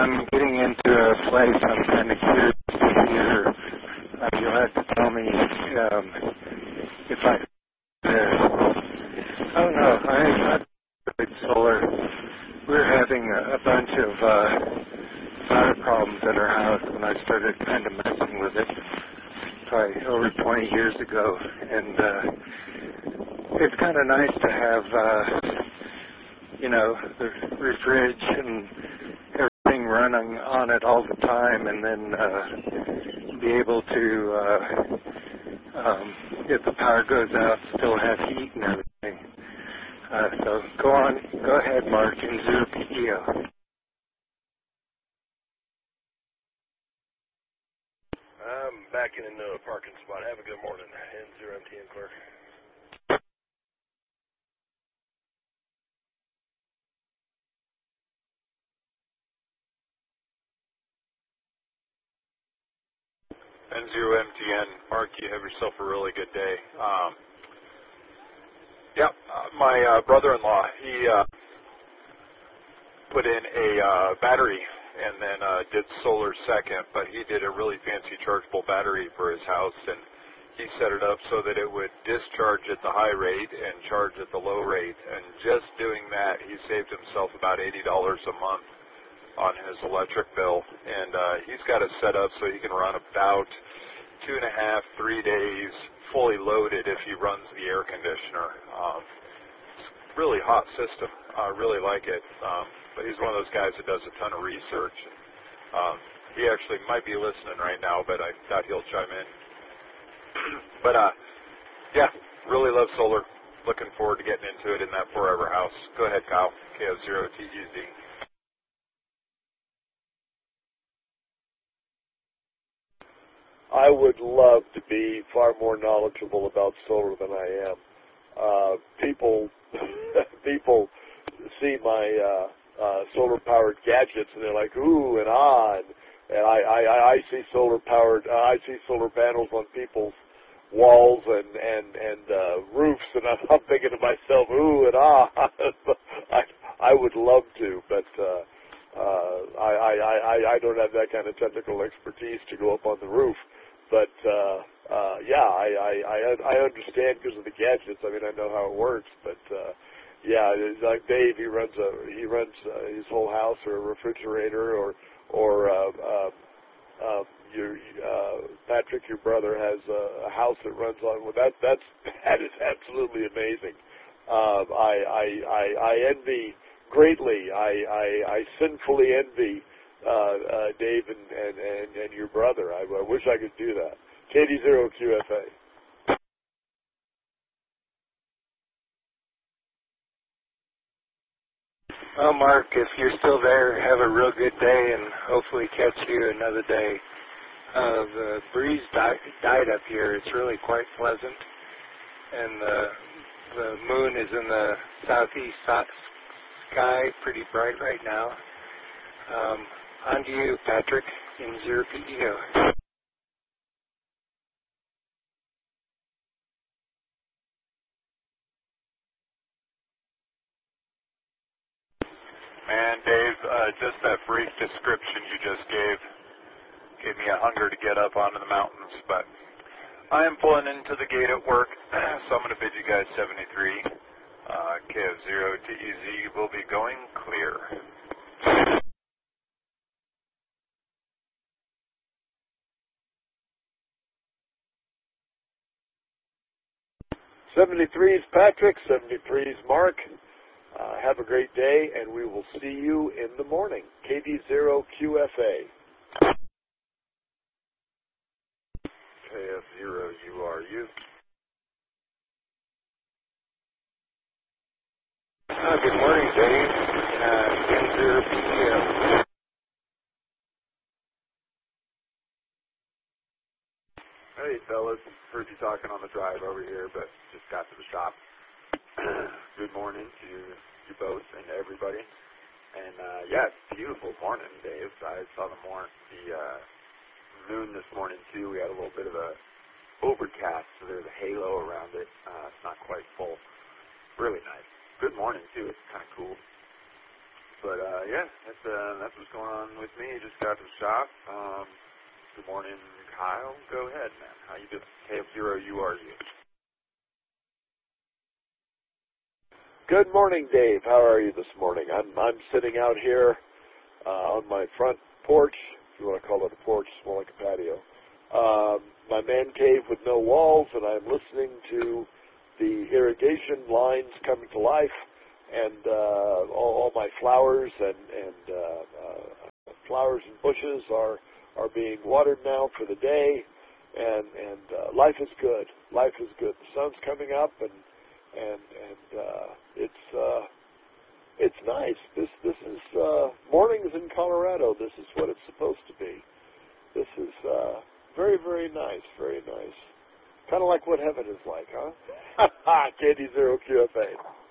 I'm getting into a place I'm kind of curious to hear. You'll have to tell me if I... oh, no, I'm not with solar. We're having a bunch of fire problems at our house when I started kind of messing with it probably over 20 years ago. And it's kind of nice to have, the fridge and everything running on it all the time, and then be able to, if the power goes out, still have heat and everything. So go ahead, Mark, and Zero PEO. I'm backing into a parking spot. Have a good morning. N0MTN clerk. N0MTN, Mark, you have yourself a really good day. My brother-in-law, he put in a battery and then did solar second, but he did a really fancy chargeable battery for his house, and he set it up so that it would discharge at the high rate and charge at the low rate, and just doing that, he saved himself about $80 a month on his electric bill, and he's got it set up so he can run about 2.5, 3 days fully loaded if he runs the air conditioner. It's a really hot system. I really like it. But he's one of those guys that does a ton of research. He actually might be listening right now, but I thought he'll chime in. But, really love solar. Looking forward to getting into it in that forever house. Go ahead, Kyle. KF0TEZ. I would love to be far more knowledgeable about solar than I am. People see my solar-powered gadgets and they're like, ooh and ah, and I see solar-powered, I see solar panels on people's walls and roofs, and I'm thinking to myself, ooh and ah. I would love to, but I don't have that kind of technical expertise to go up on the roof. But I understand because of the gadgets. I mean, I know how it works. But it's like Dave. He runs his whole house or a refrigerator, or Patrick, your brother, has a house that runs on. Well, that is absolutely amazing. I envy greatly. I sinfully envy Dave and your brother. I wish I could do that. KD0QFA. Well, Mark, if you're still there, have a real good day and hopefully catch you another day. The breeze died up here. It's really quite pleasant. And the moon is in the southeast sky, pretty bright right now. On to you, Patrick, in Zero PEO. Man, Dave, just that brief description you just gave me a hunger to get up onto the mountains. But I am pulling into the gate at work, so I'm going to bid you guys 73. KF0TEZ will be going clear. 73's Patrick, 73's Mark. Have a great day, and we will see you in the morning. KD0QFA. KF0URU. Good morning, Dave. N0 PEO. Hey, fellas. Heard you talking on the drive over here, but just got to the shop. Good morning to you both and everybody. And, it's a beautiful morning, Dave. I saw the moon this morning, too. We had a little bit of a overcast, so there's a halo around it. It's not quite full. Really nice. Good morning, too. It's kind of cool. But yeah, that's what's going on with me. Just got to the shop. Good morning, Kyle. Go ahead, man. How you doing? KF0URU. Good morning, Dave. How are you this morning? I'm sitting out here on my front porch, if you want to call it a porch, it's more like a patio. My man cave with no walls, and I'm listening to the irrigation lines coming to life, and all my flowers and flowers and bushes are being watered now for the day, and life is good. Life is good. The sun's coming up, and it's nice. This is mornings in Colorado. This is what it's supposed to be. This is very, very nice. Very nice. Kind of like what heaven is like, huh? KD0QFA.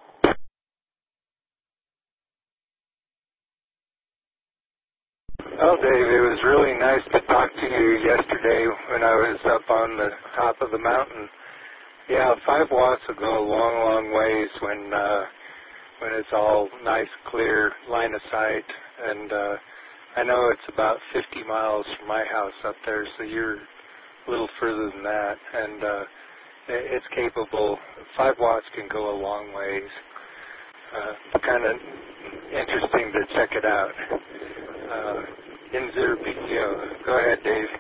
Well, Dave, it was really nice to talk to you yesterday when I was up on the top of the mountain. Yeah, 5 watts will go a long, long ways when it's all nice, clear line of sight. And I know it's about 50 miles from my house up there, so you're a little further than that. And it's capable. 5 watts can go a long ways. Kind of interesting to check it out. Inzer PTO. Go ahead, Dave.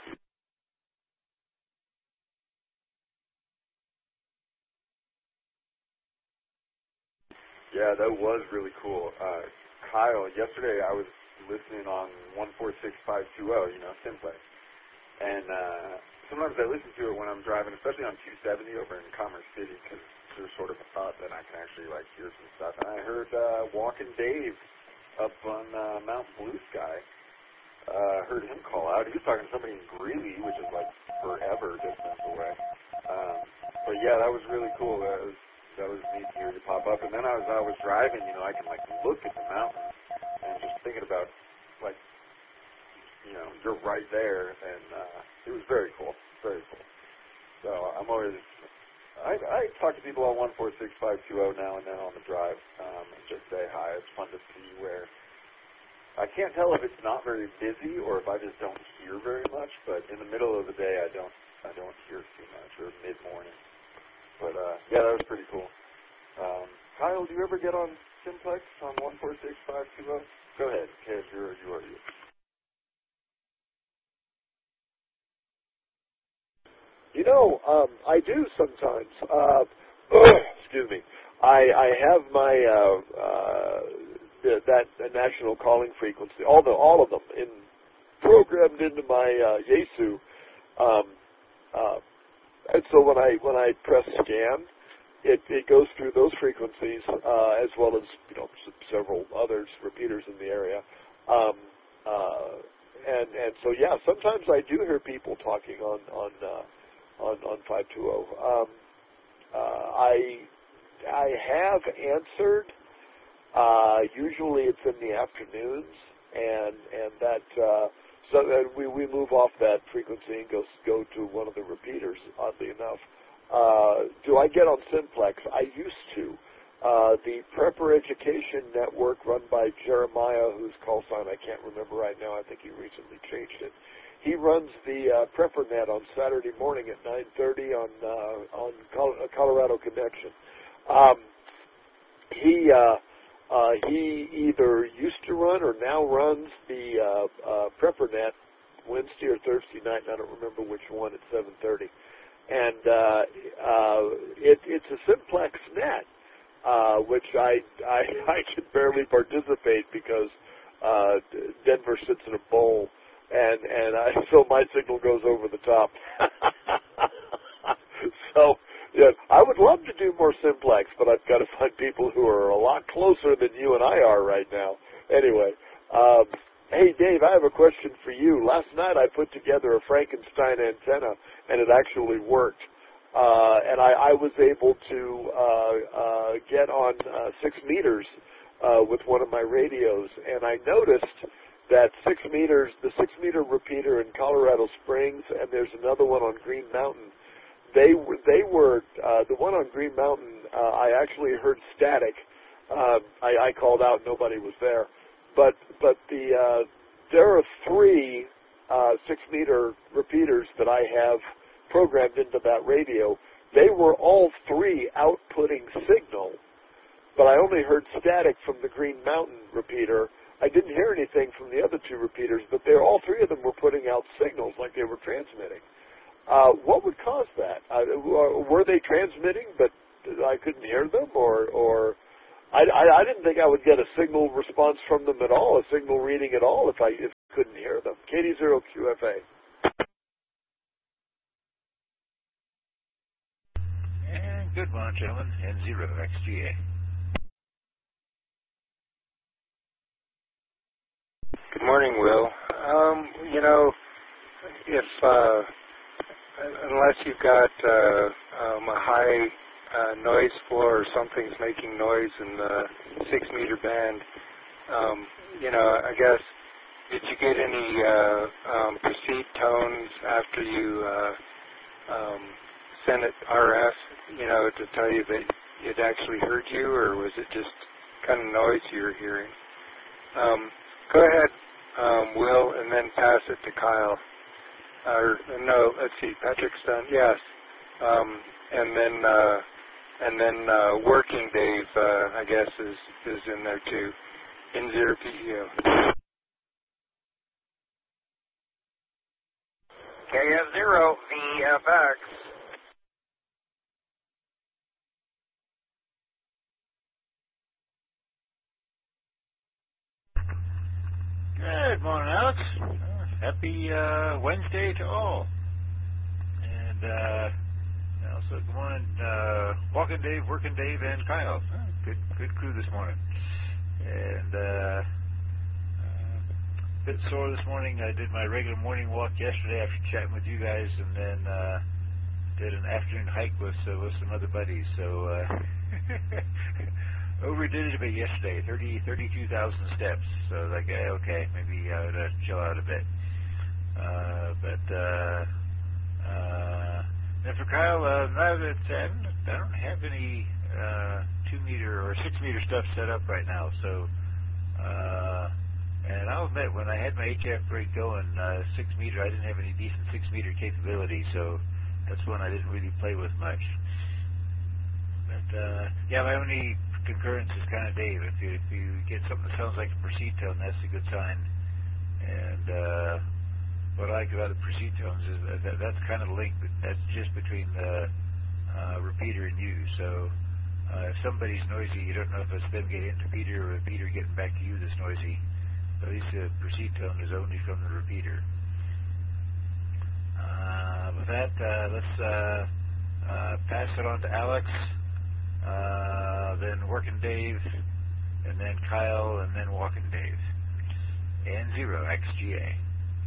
Yeah, that was really cool. Kyle, yesterday I was listening on 146520, Simplex. And sometimes I listen to it when I'm driving, especially on 270 over in Commerce City, because there's sort of a thought that I can actually hear some stuff. And I heard Walking Dave up on Mount Blue Sky. Heard him call out. He was talking to somebody in Greeley, which is forever distance away. But yeah, that was really cool. That was neat to hear you pop up. And then as I was driving, I can look at the mountains and just thinking about you're right there, and it was very cool. Very cool. So I'm always I talk to people on 146520 now and then on the drive, and just say hi. It's fun to see where. I can't tell if it's not very busy or if I just don't hear very much, but in the middle of the day I don't hear too much, or mid-morning. But yeah, that was pretty cool. Kyle, do you ever get on Simplex on 146520? Go ahead, KF0URU. I do sometimes. Excuse me. I have my that national calling frequency, all of them, programmed into my Yaesu, and so when I press scan, it goes through those frequencies as well as several others repeaters in the area, and so yeah, sometimes I do hear people talking on 520. I have answered. Usually it's in the afternoons, and that so that we move off that frequency and go to one of the repeaters. Oddly enough, do I get on Simplex? I used to. The Prepper Education Network, run by Jeremiah, whose call sign I can't remember right now. I think he recently changed it. He runs the PrepperNet on Saturday morning at 9:30 on Colorado Connection. He either used to run or now runs the PrepperNet Wednesday or Thursday night, and I don't remember which one, at 7:30. And it's a Simplex net, which I can barely participate because Denver sits in a bowl, and so my signal goes over the top. So. Yeah, I would love to do more Simplex, but I've got to find people who are a lot closer than you and I are right now. Anyway, hey, Dave, I have a question for you. Last night I put together a Frankenstein antenna, and it actually worked. And I was able to get on 6 meters with one of my radios, and I noticed that 6 meters, the 6-meter repeater in Colorado Springs, and there's another one on Green Mountain. They were the one on Green Mountain. I actually heard static. I called out, nobody was there, but there are 3 6-meter repeaters that I have programmed into that radio. They were all 3 outputting signal, but I only heard static from the Green Mountain repeater. I didn't hear anything from the other 2 repeaters, but all 3 of them were putting out signals like they were transmitting. What would cause that? Were they transmitting, but I couldn't hear them, or I didn't think I would get a signal response from them at all, a signal reading at all, if I couldn't hear them. KD0QFA. And good morning, gentlemen. N0XGA. Good morning, Will. If unless you've got a high noise floor or something's making noise in the 6-meter band, I guess, did you get any proceed tones after you sent it RF, to tell you that it actually heard you, or was it just kind of noise you were hearing? Go ahead, Will, and then pass it to Kyle. No, let's see, Patrick's done. Yes, and then Working Dave, I guess, is in there too. N0PEO. KF0 VFX. Good morning, Alex. Happy Wednesday to all. And also good morning, Walking Dave, Working Dave, and Kyle. Good crew this morning. And bit sore this morning. I did my regular morning walk yesterday after chatting with you guys, and then did an afternoon hike with some other buddies. So overdid it a bit yesterday, 32,000 steps. So like, okay, maybe I would chill out a bit. And for Kyle, now that I don't have any 2-meter or 6-meter stuff set up right now. So, and I'll admit, when I had my HF rig going 6-meter, I didn't have any decent 6-meter capability. So that's one I didn't really play with much. But yeah, my only concurrence is kind of Dave. If you get something that sounds like a proceed tone, that's a good sign. And what I like about the proceed tones is that's kind of the link. That's just between the repeater and you. So if somebody's noisy, you don't know if it's them getting into Peter or Peter getting back to you that's noisy. At least the proceed tone is only from the repeater. With that, let's pass it on to Alex, then Working Dave, and then Kyle, and then Walking Dave. N0XGA.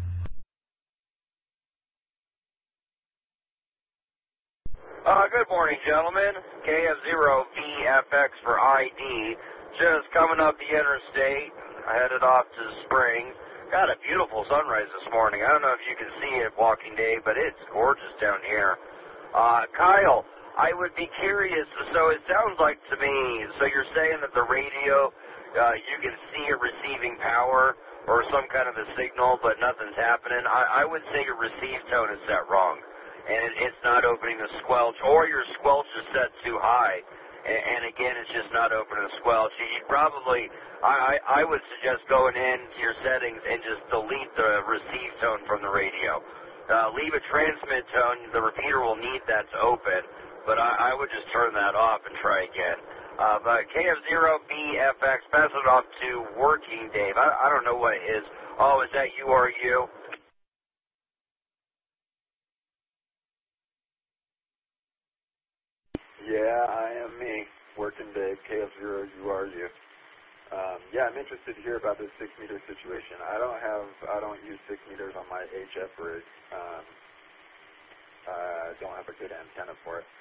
Good morning, gentlemen. KF0VFX for ID. Just coming up the interstate. I headed off to Spring. Got a beautiful sunrise this morning. I don't know if you can see it, Walking Dave, but it's gorgeous down here. Kyle, I would be curious. So it sounds like to me, so you're saying that the radio, you can see it receiving power or some kind of a signal, but nothing's happening. I would say your receive tone is set wrong, and it's not opening the squelch, or your squelch is set too high, and again, it's just not opening the squelch. You probably, I would suggest going into your settings and just delete the receive tone from the radio. Leave a transmit tone. The repeater will need that to open, but I would just turn that off and try again. But KF0BFX, pass it off to Working Dave. I don't know what it is. Oh, is that you or you? Yeah, I am me, Working Dave, KF0URU. Yeah, I'm interested to hear about this 6-meter situation. I don't use 6 meters on my HF rig. I don't have a good antenna for it.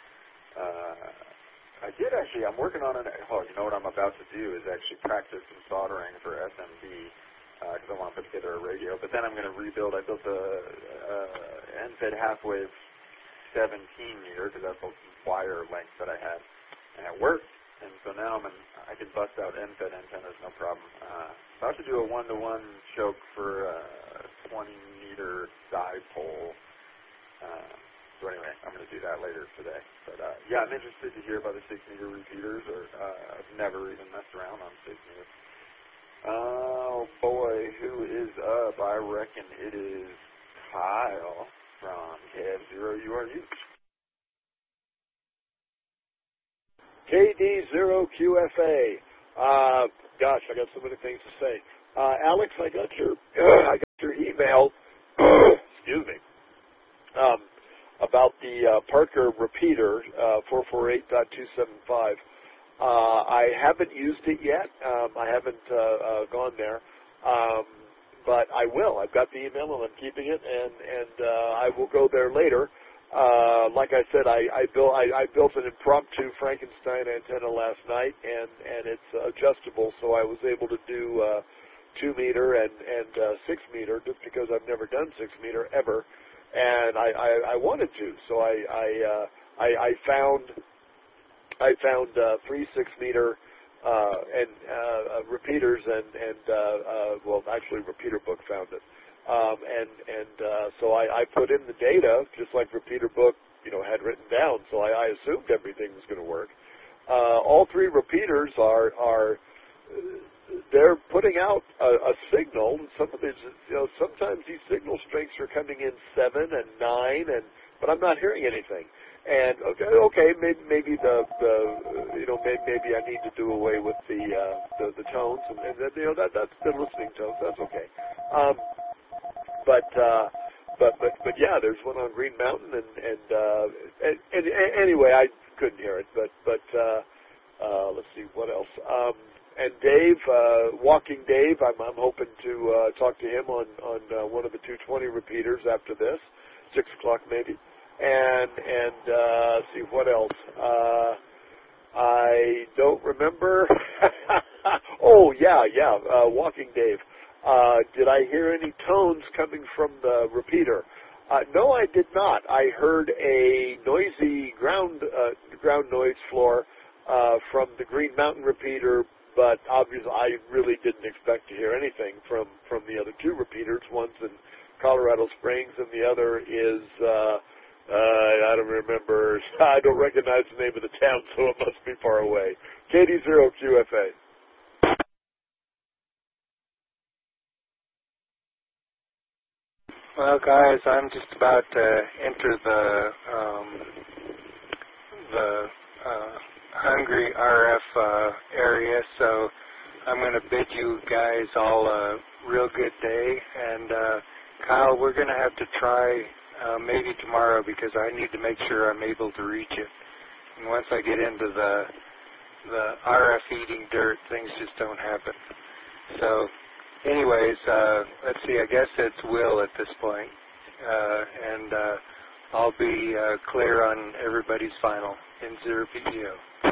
I'm working on you know what I'm about to do is actually practice some soldering for SMD, because I want to put together a radio. But then I'm going to rebuild. I built a NFED half-wave 17 meter, because that's the wire length that I had, and it worked. And so now I can bust out end-fed antennas, no problem. About to do a one-to-one choke for a 20-meter dipole. So anyway, I'm going to do that later today. But yeah, I'm interested to hear about the 6-meter repeaters, or I've never even messed around on 6 meters. Oh boy, who is up? I reckon it is Kyle from KF0URU. KD0QFA. Gosh, I got so many things to say. Alex, I got your email. Excuse me. About the Parker repeater, 448.275. I haven't used it yet. I haven't gone there, but I will. I've got the email and I'm keeping it, and I will go there later. Like I said, I built an impromptu Frankenstein antenna last night, and it's adjustable, so I was able to do 2 meter and 6 meter, just because I've never done 6 meter ever, and I wanted to. So I found 3 6 meter and repeaters, and well, actually, Repeater Book found it. So I put in the data, just like Repeater Book, had written down. So I assumed everything was going to work. All 3 repeaters are they're putting out a signal. Some of these, sometimes these signal strengths are coming in 7 and 9, but I'm not hearing anything. And okay, maybe maybe I need to do away with the tones, and that's the listening tones. That's okay. But yeah, there's one on Green Mountain, and anyway, I couldn't hear it. But let's see what else. And Dave, Walking Dave, I'm hoping to talk to him on one of the 220 repeaters after this, 6 o'clock maybe. And see what else. I don't remember. Oh yeah, Walking Dave. Did I hear any tones coming from the repeater? No, I did not. I heard a noisy ground noise floor from the Green Mountain repeater, but obviously I really didn't expect to hear anything from the other 2 repeaters. One's in Colorado Springs, and the other is I don't remember. I don't recognize the name of the town, so it must be far away. KD0QFA. Well, guys, I'm just about to enter the Hungry RF area, so I'm going to bid you guys all a real good day. And Kyle, we're going to have to try maybe tomorrow, because I need to make sure I'm able to reach it. And once I get into the RF eating dirt, things just don't happen. So anyways, let's see, I guess it's Will at this point. And I'll be clear on everybody's final in 0 PTO.